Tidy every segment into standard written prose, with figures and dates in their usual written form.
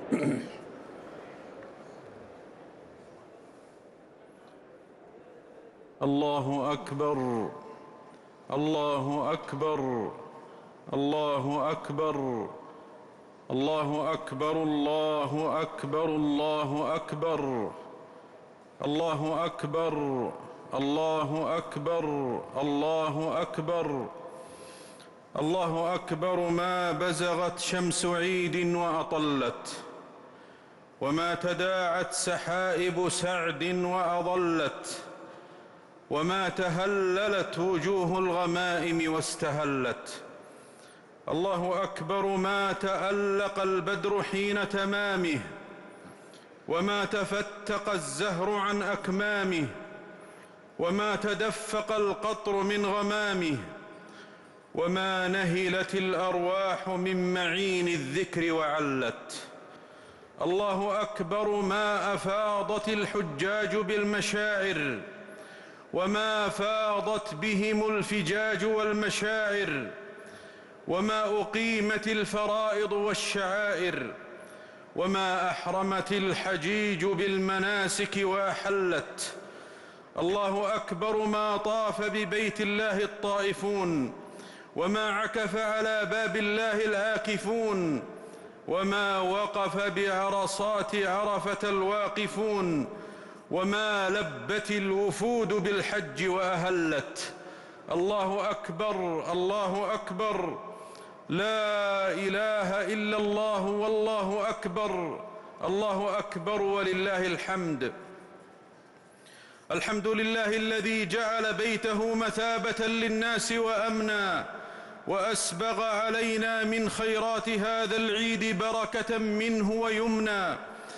الله أكبر، الله أكبر، الله أكبر، الله أكبر، الله أكبر، الله أكبر، الله أكبر، الله أكبر، الله أكبر، الله أكبر. ما بزغت شمس عيد وأطلت، وما تداعت سحائب سعد وأظلت، وما تهللت وجوه الغمائم واستهلت. الله أكبر. ما تألق البدر حين تمامه، وما تفتق الزهر عن أكمامه، وما تدفق القطر من غمامه، وما نهلت الأرواح من معين الذكر وعلت. الله أكبر. ما أفاضت الحجاج بالمشاعر، وما فاضت بهم الفجاج والمشاعر، وما أقيمت الفرائض والشعائر، وما أحرمت الحجيج بالمناسك وأحلت. الله أكبر. ما طاف ببيت الله الطائفون، وما عكف على باب الله العاكفون، وما وقف بعرصات عرفة الواقفون، وما لبت الوفود بالحج وأهلت. الله أكبر، الله أكبر، لا إله إلا الله والله أكبر، الله أكبر ولله الحمد. الحمد لله الذي جعل بيته مثابة للناس وأمنا، وأسبغ علينا من خيرات هذا العيد بركة منه ويمنى،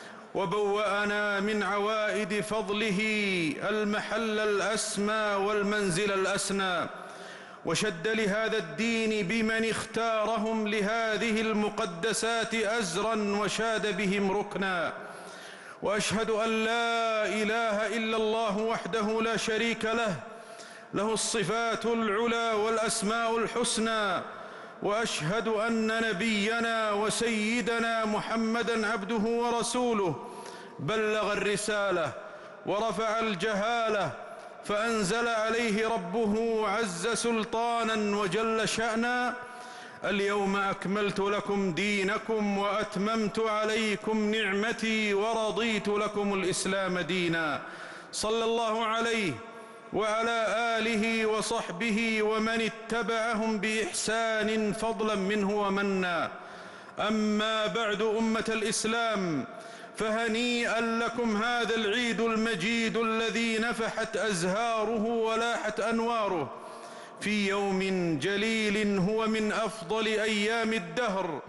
وبوأنا من عوائد فضله المحل الأسمى والمنزل الأسنى، وشد لهذا الدين بمن اختارهم لهذه المقدسات أزرا وشاد بهم ركنا. وأشهد أن لا إله إلا الله وحده لا شريك له، له الصفات العلى والأسماء الحسنى. وأشهد أن نبينا وسيدنا محمدًا عبده ورسوله، بلغ الرسالة ورفع الجهالة، فأنزل عليه ربه عز سلطانًا وجل شأنا: اليوم أكملت لكم دينكم وأتممت عليكم نعمتي ورضيت لكم الإسلام دينا. صلى الله عليه وعلى آله وصحبه ومن اتبعهم بإحسان فضلا منه ومنا. أما بعد، أمة الإسلام، فهنيئا لكم هذا العيد المجيد الذي نفحت أزهاره ولاحت أنواره في يوم جليل هو من أفضل أيام الدهر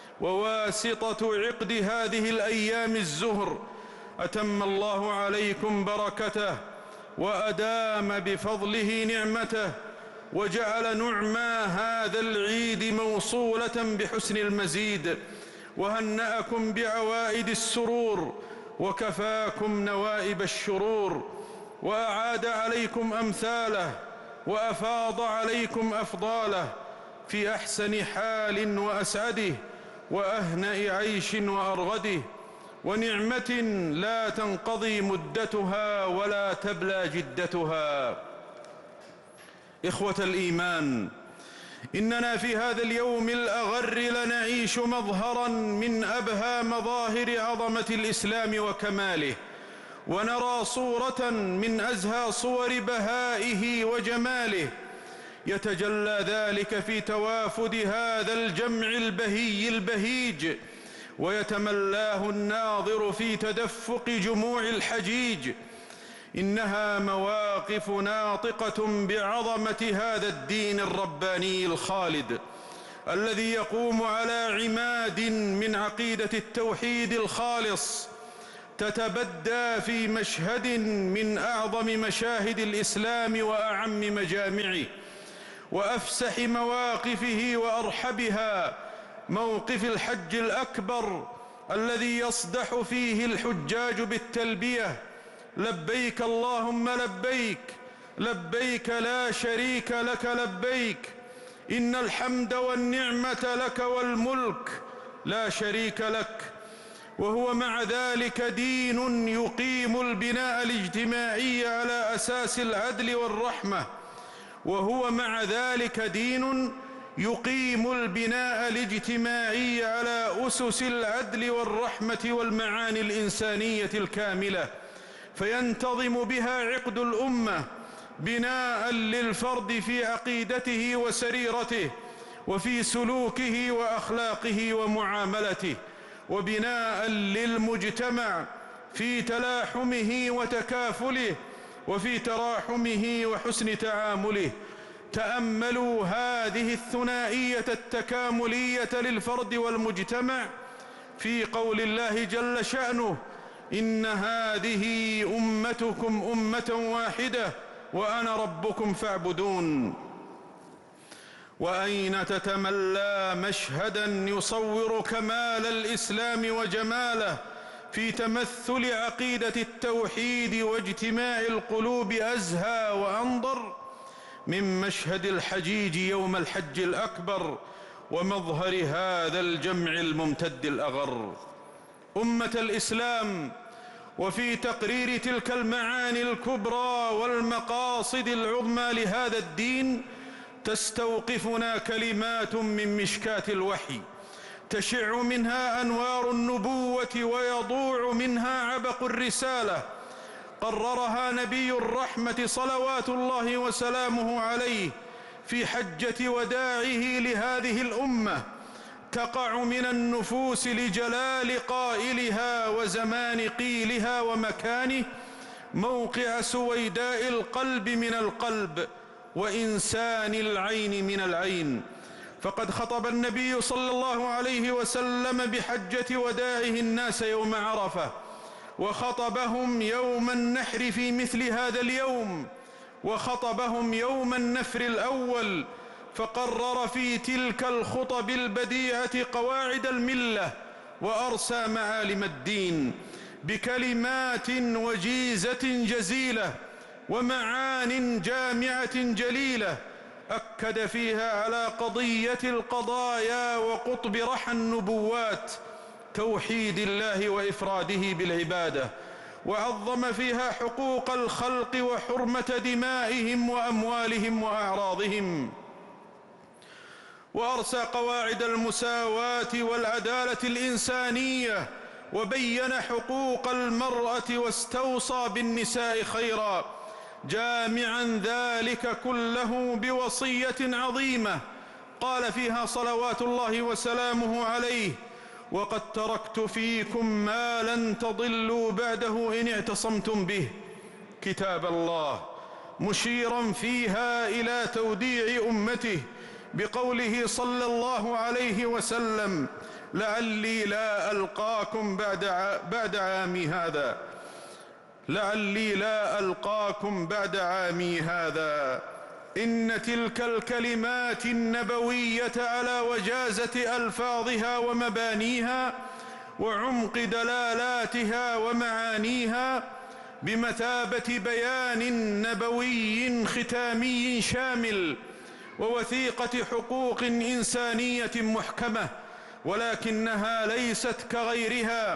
وواسطة عقد هذه الأيام الزهر. أتم الله عليكم بركته وأدام بفضله نعمته، وجعل نعما هذا العيد موصولة بحسن المزيد، وهنأكم بعوائد السرور وكفاكم نوائب الشرور، وأعاد عليكم أمثاله وأفاض عليكم أفضاله في أحسن حال وأسعده وأهنأ عيش وأرغده، ونعمة لا تنقضي مدتها ولا تبلى جدتها. إخوة الإيمان، إننا في هذا اليوم الأغر لنعيش مظهرا من أبهى مظاهر عظمة الإسلام وكماله، ونرى صورة من أزهى صور بهائه وجماله، يتجلى ذلك في توافد هذا الجمع البهي البهيج، ويتملاه الناظر في تدفق جموع الحجيج. إنها مواقف ناطقة بعظمة هذا الدين الرباني الخالد، الذي يقوم على عماد من عقيدة التوحيد الخالص، تتبدى في مشهد من أعظم مشاهد الإسلام وأعم مجامعه وأفسح مواقفه وأرحبها، موقف الحج الأكبر الذي يصدح فيه الحجاج بالتلبية: لبيك اللهم لبيك، لبيك لا شريك لك لبيك، إن الحمد والنعمة لك والملك لا شريك لك. وهو مع ذلك دين يقيم البناء الاجتماعي على أساس العدل والرحمة، وهو مع ذلك دين يقيم البناء الاجتماعي على أسس العدل والرحمة والمعاني الإنسانية الكاملة، فينتظم بها عقد الأمة بناء للفرد في عقيدته وسريرته وفي سلوكه وأخلاقه ومعاملته، وبناء للمجتمع في تلاحمه وتكافله وفي تراحمه وحسن تعامله. تأملوا هذه الثنائية التكاملية للفرد والمجتمع في قول الله جل شأنه: إن هذه أمتكم أمة واحدة وأنا ربكم فاعبدون. وأين تتملى مشهدا يصور كمال الإسلام وجماله في تمثل عقيدة التوحيد واجتماع القلوب أزهى وأنظر من مشهد الحجيج يوم الحج الأكبر ومظهر هذا الجمع الممتد الأغر. أمة الإسلام، وفي تقرير تلك المعاني الكبرى والمقاصد العظمى لهذا الدين تستوقفنا كلمات من مشكاة الوحي تشع منها أنوار النبوة ويضوع منها عبق الرسالة، قررها نبي الرحمة صلوات الله وسلامه عليه في حجة وداعه لهذه الأمة، تقع من النفوس لجلال قائلها وزمان قيلها ومكانه موقع سويداء القلب من القلب وإنسان العين من العين. فقد خطب النبي صلى الله عليه وسلم بحجة وداعه الناس يوم عرفة، وخطبهم يوم النحر في مثل هذا اليوم، وخطبهم يوم النفر الأول، فقرر في تلك الخطب البديعة قواعد الملة وأرسى معالم الدين بكلمات وجيزة جزيلة ومعان جامعة جليلة، أكد فيها على قضية القضايا وقطب رحى النبوات توحيد الله وإفراده بالعبادة، وعظم فيها حقوق الخلق وحرمة دمائهم وأموالهم وأعراضهم، وأرسى قواعد المساواة والعدالة الإنسانية، وبين حقوق المرأة واستوصى بالنساء خيرا، جامعا ذلك كله بوصية عظيمة قال فيها صلوات الله وسلامه عليه: وقد تركت فيكم ما لن تضلوا بعده إن اعتصمتم به، كتاب الله، مشيرا فيها إلى توديع أمته بقوله صلى الله عليه وسلم: لعلي لا ألقاكم بعد عامي هذا، لعلي لا ألقاكم بعد عامي هذا. إن تلك الكلمات النبوية على وجازة ألفاظها ومبانيها وعمق دلالاتها ومعانيها بمثابة بيان نبوي ختامي شامل ووثيقة حقوق إنسانية محكمة، ولكنها ليست كغيرها،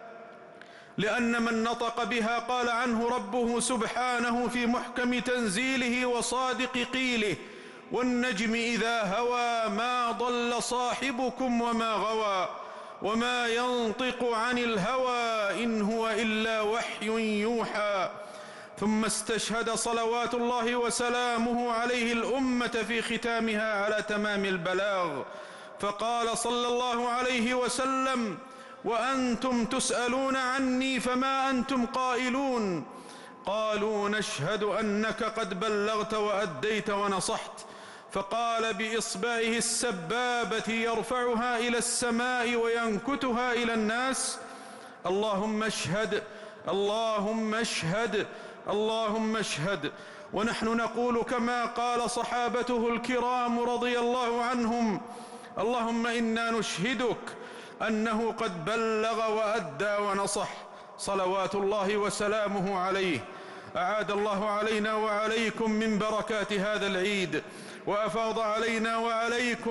لأن من نطق بها قال عنه ربه سبحانه في محكم تنزيله وصادق قيله: والنجم إذا هوى ما ضل صاحبكم وما غوى وما ينطق عن الهوى إن هو إلا وحي يوحى. ثم استشهد صلوات الله وسلامه عليه الأمة في ختامها على تمام البلاغ، فقال صلى الله عليه وسلم: وأنتم تسألون عني فما أنتم قائلون؟ قالوا: نشهد أنك قد بلغت وأديت ونصحت. فقال بإصبعه السبابة يرفعها إلى السماء وينكتها إلى الناس: اللهم اشهد، اللهم اشهد، اللهم اشهد. ونحن نقول كما قال صحابته الكرام رضي الله عنهم: اللهم إنا نشهدك أنه قد بلغ وأدى ونصح، صلوات الله وسلامه عليه. أعاد الله علينا وعليكم من بركات هذا العيد، وأفاض علينا وعليكم